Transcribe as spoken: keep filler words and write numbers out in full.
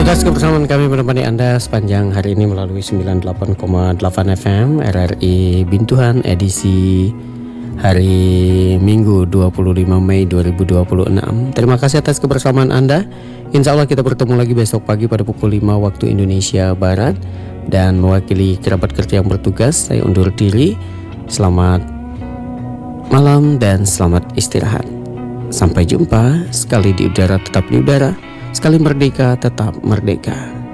Atas kebersamaan kami menemani Anda sepanjang hari ini melalui sembilan puluh delapan koma delapan F M R R I Bintuhan edisi hari Minggu dua puluh lima Mei dua ribu dua puluh enam. Terima kasih atas kebersamaan Anda. Insya Allah kita bertemu lagi besok pagi pada pukul lima waktu Indonesia Barat. Dan mewakili kerabat kerja yang bertugas, saya undur diri. Selamat malam dan selamat istirahat. Sampai jumpa. Sekali di udara tetap di udara, sekali merdeka tetap merdeka.